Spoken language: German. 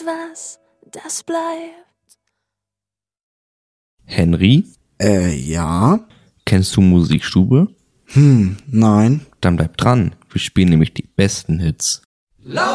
was, das bleibt. Henry? Ja? Kennst du Musikstube? Nein. Dann bleib dran. Wir spielen nämlich die besten Hits.